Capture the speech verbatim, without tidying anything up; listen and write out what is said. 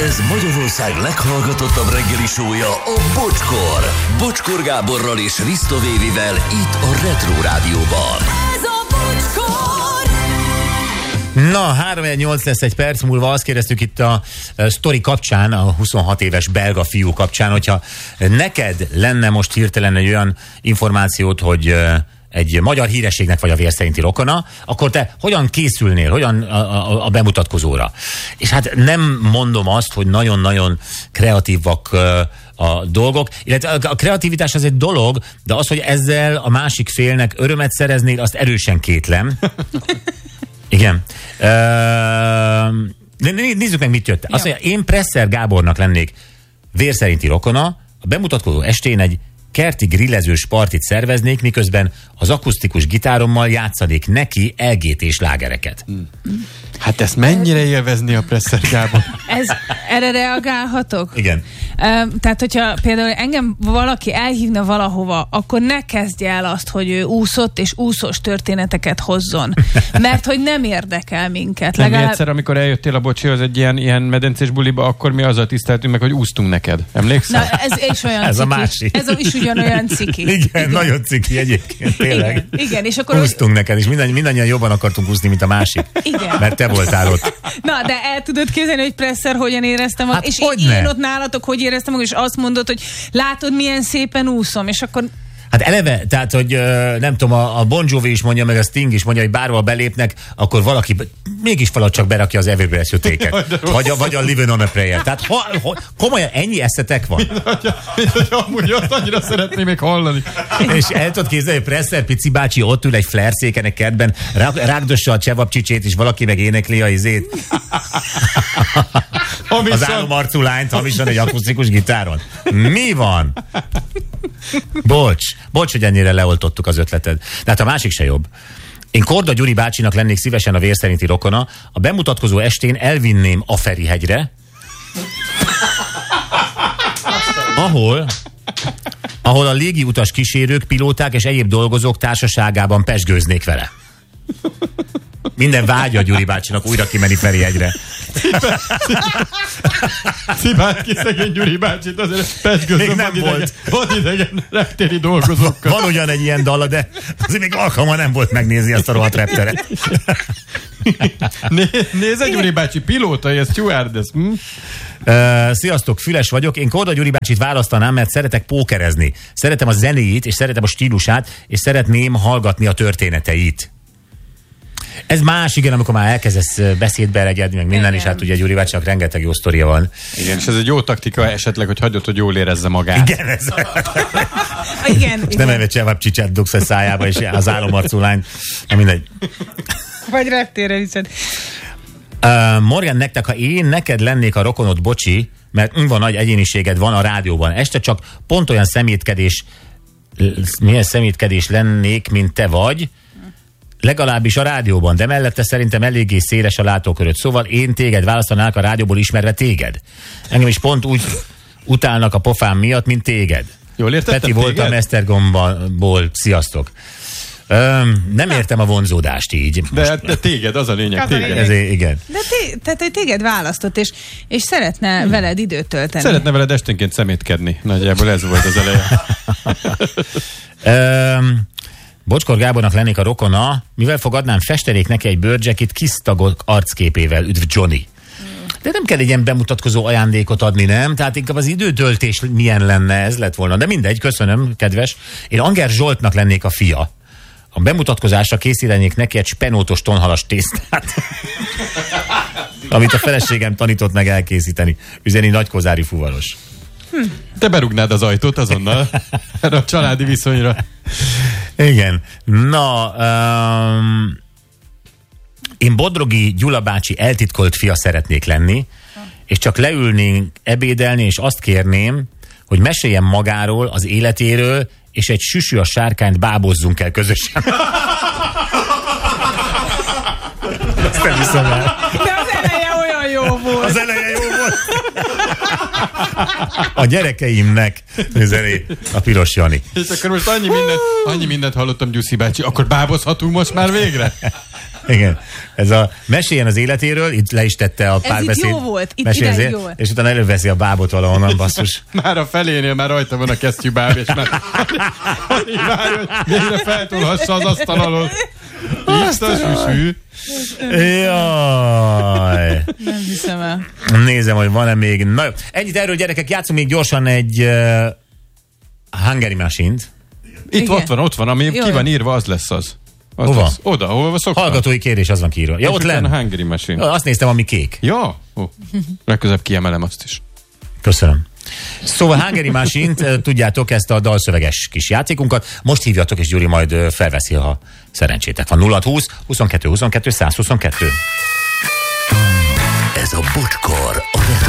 Ez Magyarország leghallgatottabb reggeli show-ja, a Bocskor. Bocskor Gáborral és Risto Vévivel itt a Retro Rádióban. Ez a Bocskor! Na, három nyolc lesz egy perc múlva. Azt kérdeztük itt a sztori kapcsán, a huszonhat éves belga fiú kapcsán, hogyha neked lenne most hirtelen egy olyan információt, hogy egy magyar hírességnek vagy a vér szerinti rokona, akkor te hogyan készülnél, hogyan a, a, a bemutatkozóra? És hát nem mondom azt, hogy nagyon-nagyon kreatívak a dolgok, illetve a kreativitás az egy dolog, de az, hogy ezzel a másik félnek örömet szereznél, azt erősen kétlem. Igen. Uh, nézzük meg, mit jött. Azt mondja, én Presser Gábornak lennék vér szerinti rokona, a bemutatkozó estén egy kerti grillezős partit szerveznék, miközben az akusztikus gitárommal játszanék neki el gé té slágereket. Hmm. Hát ezt mennyire élvezni a Presser Gábor? Ez, erre reagálhatok? Igen. Uh, tehát, hogyha például engem valaki elhívna valahova, akkor ne kezdje el azt, hogy ő úszott és úszós történeteket hozzon. Mert hogy nem érdekel minket. Nem, legalább... egyszer, amikor eljöttél a Bocsihoz egy ilyen, ilyen medencés buliba, akkor mi azzal tiszteltünk meg, hogy úsztunk neked. Emlékszel? Na, ez is olyan ez ciki. A másik. Ez is ugyanolyan ciki. Igen, igen, nagyon ciki egyébként, tényleg. Igen, igen, és akkor... Úsztunk hogy... neked, és mindannyi, mindannyian jobban akartunk úszni, mint a másik. Igen. Mert te voltál ott. Na, de el tudod képzelni, hogy Presser hogyan éreztem magam, hát és hogy én, ne? én ott nálatok hogy éreztem magam, és azt mondod, hogy látod, milyen szépen úszom, és akkor... Hát eleve, tehát, hogy nem tudom, a Bon Jovi is mondja, meg a Sting is mondja, hogy bárhol belépnek, akkor valaki mégis valahogy csak berakja az Every Breath You Take-et. Vagy a, vagy a Living on a Prayer. Tehát ha, ha, komolyan ennyi eszetek van. Mint hogy amúgy azt annyira szeretném még hallani. És el tudod képzelni, hogy Presser Pici bácsi ott ül egy flerszéken egy kertben, rágdossa a csevapcsicsét, és valaki meg énekli a izét. Az álomarcú lányt hamisan egy akusztikus gitáron. Mi van? Bocs, bocs, hogy ennyire leoltottuk az ötleted. De hát a másik se jobb. Én Korda Gyuri bácsinak lennék szívesen a vér szerinti rokona, a bemutatkozó estén elvinném a Ferihegyre, ahol, ahol a légiutas kísérők, pilóták és egyéb dolgozók társaságában pezsgőznék vele. Minden vágya a Gyuri bácsinak újra kimenni Ferihegyre. Szibáld ki szegény Gyuri bácsit, azért pezsgőzöm. Még nem volt. Vadidegen reptéri dolgozókkal. Van ugyan egy ilyen dala, de azért még alkalma nem volt megnézni azt a rohadt repteret. Né- Nézd, Gyuri bácsi, pilóta, ez stewardess. Hm? Uh, sziasztok, Füles vagyok. Én Korda Gyuri bácsit választanám, mert szeretek pókerezni. Szeretem a zenéjét, és szeretem a stílusát, és szeretném hallgatni a történeteit. Ez más, igen, amikor már elkezdesz beszédbe elegedni, meg minden, igen. És hát ugye Gyuri bácsinak rengeteg jó sztoria van. Igen, és ez egy jó taktika esetleg, hogy hagyod, hogy jól érezze magát. Igen, ez. Igen, és nem egy csevapcsicsát dugsz a szájába, és az álomarcú lány. Na mindegy. Vagy reptére viszed. Uh, Morgan, nektek, ha én neked lennék a rokonod, bocsi, mert van nagy egyéniséged van a rádióban. Este csak pont olyan szemétkedés, milyen szemétkedés lennék, mint te vagy, legalábbis a rádióban, de mellette szerintem eléggé széles a látóköröd. Szóval én téged választanák a rádióból ismerve téged. Engem is pont úgy utálnak a pofám miatt, mint téged. Jól értettem, Peti voltam Esztergomból. Sziasztok. Öm, nem értem a vonzódást így. De, de téged, az a lényeg, az téged. A lényeg. Ez, igen. De té- tehát, hogy téged választott, és, és szeretne hmm. veled időt tölteni. Szeretne veled esténként szemétkedni. Nagyjából ez volt az eleje. Öm, Bocskor Gábornak lennék a rokona, mivel fogadnám, festenék neki egy bőrcsekit kisztagok arcképével. Üdv Johnny. De nem kell egy ilyen bemutatkozó ajándékot adni, nem? Tehát inkább az időtöltés milyen lenne, ez lett volna. De mindegy, köszönöm, kedves. Én Anger Zsoltnak lennék a fia. A bemutatkozásra készítenék neki egy spenótos tonhalas tésztát, amit a feleségem tanított meg elkészíteni. Üzeni nagykozári fuvaros. Hm. Te berugnád az ajtót azonnal erre a családi viszonyra. Igen. Na, um, én Bodrogi Gyula bácsi eltitkolt fia szeretnék lenni, és csak leülnénk ebédelni, és azt kérném, hogy meséljen magáról, az életéről, és egy süsű a sárkányt bábozzunk el közösen. Ezt nem hiszem el. De az eleje olyan jó volt. Az eleje jó volt. A gyerekeimnek üzeni a piros Jani. És akkor most annyi mindent, annyi mindent hallottam, Gyuszi bácsi, akkor bábozhatunk most már végre? Igen. Ez a meséljen az életéről, itt le is tette a párbeszéd. Ez itt jó volt, itt Meséljen az idáig élet- jó volt. És utána előveszi a bábot valahonnan, basszus. Már a felénél már rajta van a kesztyűbáb, és már alig várja, hogy végre feltolhassa az asztal alól. Biztos süsű. Jaj. Nem hiszem el. Nézem, hogy van-e még. Na jó. Ennyit erről, gyerekek, játszunk még gyorsan egy uh, Hungary Machine-t. Itt Igen. ott van, ott van, ami Jó, ki jó. van írva, az lesz az. az Hova? lesz. Oda, hova szoktam. Hallgatói kérdés, az van kiírva. Ja, És ott utána lenn. Hungary Machine. Azt néztem, ami kék. Ja? Ó, legközebb kiemelem azt is. Köszönöm. Szóval Hungary Machine-t, eh, tudjátok, ezt a dalszöveges kis játékunkat. Most hívjatok, és Gyuri majd eh, felveszi, ha szerencsétek van. nulla húsz huszonkettő huszonkettő száz huszonkettő. Ez a Bocskor, a